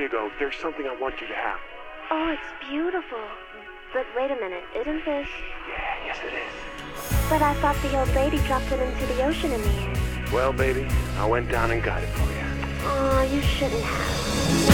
you go. There's something I want you to have. Oh, it's beautiful. But wait a minute, isn't this... Yeah, yes it is. But I thought the old lady dropped it into the ocean in the air. Well, baby, I went down and got it for you. Aw, you shouldn't have.